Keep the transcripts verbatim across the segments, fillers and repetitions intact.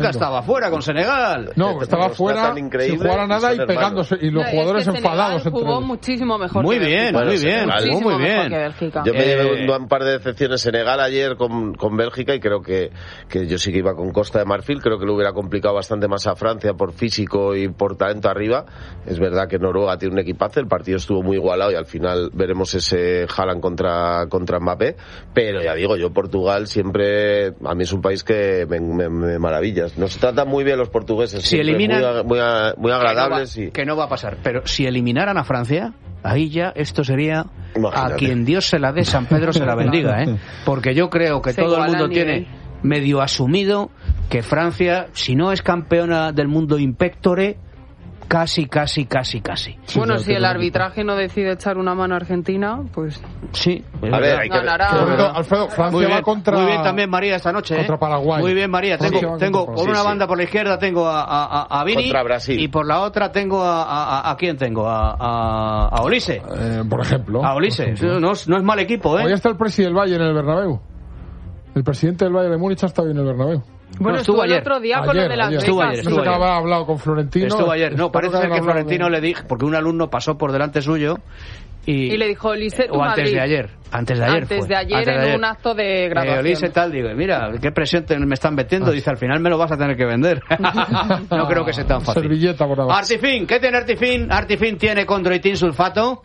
Estaba fuera con Senegal. No, estaba fuera sin jugar a nada y pegándose. Y los no, jugadores es que enfadados entre jugó ellos. muchísimo mejor. Muy bien, bueno, muy bien. Jugó muy bien. Yo me llevé eh... un par de decepciones. Senegal ayer con, con Bélgica y creo que, que yo sí que iba con Costa de Marfil. Creo que lo hubiera complicado bastante más a Francia por físico y por talento arriba. Es verdad que Noruega tiene un equipazo. El partido estuvo muy igualado y al final veremos ese Haaland contra, contra Mbappé. Pero ya digo, yo Portugal siempre, a mí es un país que me, me, me maravillas. Nos tratan muy bien los portugueses. Si eliminan, muy, muy, muy agradables. Que no, va, y... que no va a pasar. Pero si eliminaran a Francia, ahí ya esto sería... Imagínate. A quien Dios se la dé, San Pedro se la bendiga, ¿eh? Porque yo creo que se todo el mundo tiene medio asumido que Francia, si no es campeona del mundo in pectore, casi, casi, casi, casi. Bueno, si el arbitraje no decide echar una mano a Argentina, pues... Sí. A ver, hay que... ganará. Alfredo, Alfredo, Francia muy bien, va contra... Muy bien también María esta noche, contra ¿eh? Paraguay. Muy bien, María. Tengo, tengo por una sí, banda sí. por la izquierda tengo a, a, a Vini. Contra Brasil. Y por la otra tengo a... ¿A, a quién tengo? A, a, a Olise. Eh, por ejemplo. A Olise. Ejemplo. No, no es mal equipo, ¿eh? Hoy está el presidente del Valle en el Bernabéu. El presidente del Valle de Múnich ha estado hoy en el Bernabéu. Bueno, no, estuvo estuvo el ayer. otro día ayer, con lo de las ayer. becas. Estuvo ayer, estuvo no sé ayer. que habrá hablado con Florentino. Estuvo ayer. No, parece ser que, que Florentino de... le dijo, porque un alumno pasó por delante suyo y... Y le dijo, Olise, tu O antes Madrid. de ayer. Antes de ayer Antes fue. de ayer antes de en ayer. un acto de graduación. Eh, Olise tal, digo, mira, qué presión te, me están metiendo. Dice, al final me lo vas a tener que vender. No creo que sea tan fácil. Servilleta por abajo. Artifin, ¿qué tiene Artifin? Artifin tiene condroitin sulfato.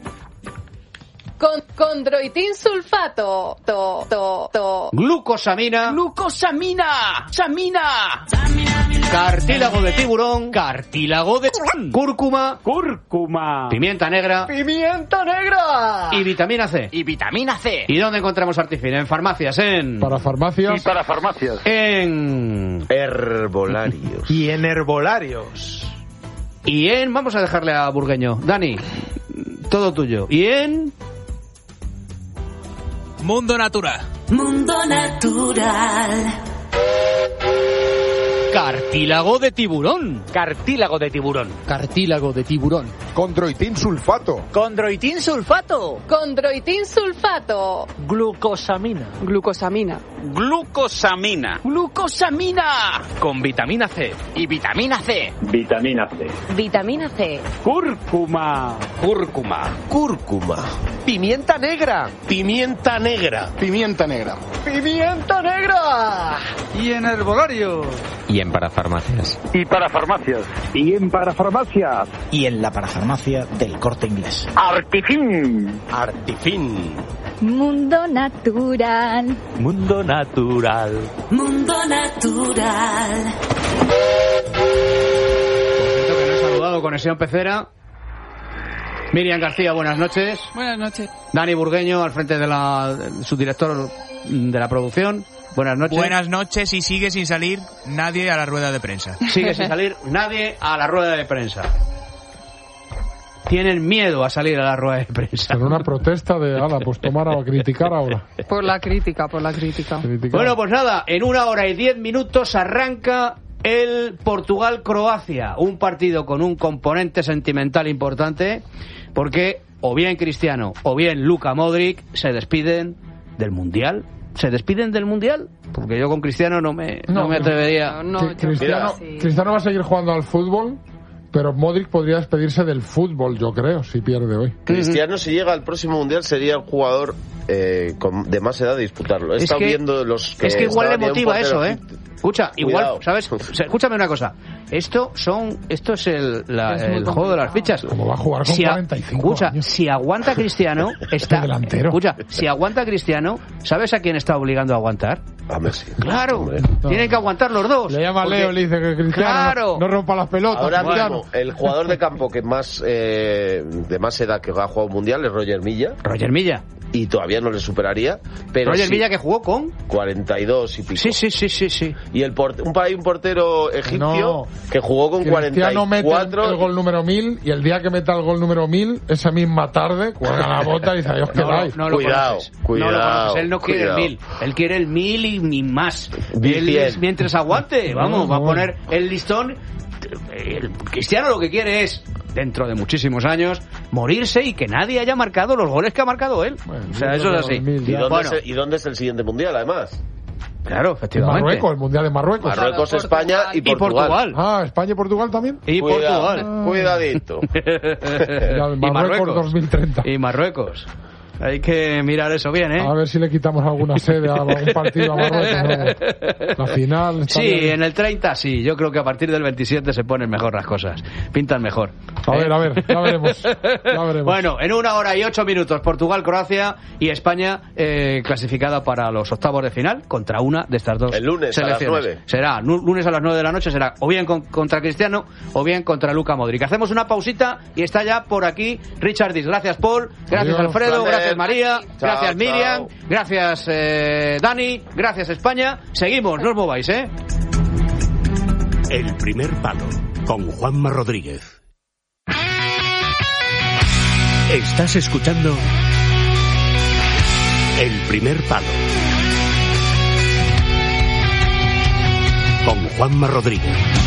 Con, condroitin sulfato. To, to, to. Glucosamina. Glucosamina. Samina. Cartílago de tiburón. Cartílago de cúrcuma. Cúrcuma. Pimienta negra. Pimienta negra. Y vitamina C. Y vitamina C. ¿Y dónde encontramos Artifin? En farmacias, en... Para farmacias. Y para farmacias. En... Herbolarios. Y en herbolarios. Y en... Vamos a dejarle a Burgueño. Dani, todo tuyo. Y en... Mundo Natural. Mundo Natural. Cartílago de tiburón. Cartílago de tiburón. Cartílago de tiburón. Condroitin sulfato. Condroitin sulfato. Condroitin sulfato. Glucosamina. Glucosamina. Glucosamina. Glucosamina. Con vitamina C. Y vitamina C. Vitamina C. Vitamina C. Cúrcuma. Cúrcuma. Cúrcuma. Pimienta negra. Pimienta negra. Pimienta negra. Pimienta negra. Y en herbolarios. Y en parafarmacias. Y para farmacias. Y en parafarmacias. Y en la parafarmacia del Corte Inglés. Artifin. Artifin. Mundo Natural. Mundo Natural. Mundo Natural. Por cierto que no he saludado, conexión pecera. Miriam García, buenas noches. Buenas noches. Dani Burgueño, al frente de la de su director de la producción. Buenas noches. Buenas noches, y sigue sin salir nadie a la rueda de prensa. Sigue sin salir nadie a la rueda de prensa. Tienen miedo a salir a la rueda de prensa. En una protesta de, ala, pues tomar a criticar ahora. Por la crítica, por la crítica. Criticar. Bueno, pues nada, en una hora y diez minutos arranca el Portugal-Croacia. Un partido con un componente sentimental importante, porque o bien Cristiano o bien Luka Modric se despiden del Mundial. ¿Se despiden del Mundial? Porque yo con Cristiano no me, no, no me atrevería. No, no, Cristiano, sí. Cristiano va a seguir jugando al fútbol, pero Modric podría despedirse del fútbol, yo creo, si pierde hoy. Cristiano, si llega al próximo Mundial, sería el jugador eh, con, de más edad de disputarlo. He Es estado que, viendo los que es que igual le estaban motiva en un eso, ¿eh? portero. Escucha, igual, Cuidado. ¿sabes? Escúchame una cosa. Esto son, esto es el, la, Es el juego de las fichas. Como va a jugar con Si a- cuarenta y cinco escucha, años. si aguanta Cristiano, está. delantero. Escucha, si aguanta Cristiano, ¿sabes a quién está obligando a aguantar? A Messi. Claro, Hombre. tienen que aguantar los dos. Le llama porque- Leo, le dice que Cristiano Claro. no, no rompa las pelotas. Ahora Cristiano. mismo, el jugador de campo que más eh, de más edad que ha jugado mundial es Roger Milla, Roger Milla. y todavía no le superaría. Pero Roger sí, Milla que jugó con. cuarenta y dos y pico. Sí, sí, sí, sí, sí. Y el port- un, hay un portero egipcio No. que jugó con Cristiano mete el, cuarenta y cuatro. el gol número mil, y el día que meta el gol número mil, esa misma tarde, cuelga la bota y dice, adiós, que No, vais. no lo Cuidado, conoces. cuidado, No lo conoces. Él no quiere cuidado. el mil. Él quiere el mil y ni más. Mil Él cien. es, mientras aguante, vamos, No, va a no. poner el listón. El Cristiano lo que quiere es, dentro de muchísimos años, morirse y que nadie haya marcado los goles que ha marcado él. Bueno, O sea, yo eso creo es que así. el mil ¿Y ya. dónde, Bueno. es el, ¿Y dónde es el siguiente mundial, además? Claro, efectivamente. Marruecos, el Mundial de Marruecos. Marruecos, Claro, España y Y Portugal. Portugal. Ah, España y Portugal también. Y Cuida- Portugal. Cuidadito. Ya, Y Marruecos Marruecos. dos mil treinta. Y Marruecos. Hay que mirar eso bien, ¿eh? A ver si le quitamos alguna sede a algún partido a Marruecos. ¿No? La final. está Sí, bien. en el treinta sí. Yo creo que a partir del veintisiete se ponen mejor las cosas. Pintan mejor. A ¿Eh? ver, a ver, ya veremos. Ya veremos. Bueno, en una hora y ocho minutos, Portugal, Croacia y España eh, clasificada para los octavos de final contra una de estas dos El lunes a las selecciones. nueve. Será nu- lunes a las nueve de la noche, será o bien con- contra Cristiano o bien contra Luka Modric. Hacemos una pausita y está ya por aquí Richard Dis. Gracias, Paul. Gracias, Adiós. Alfredo. Placer. Gracias, María. Chao, gracias, Miriam. chao. Gracias, eh, Dani. Gracias, España. Seguimos, no os mováis, ¿eh? El primer palo con Juanma Rodríguez. Estás escuchando El primer palo con Juanma Rodríguez.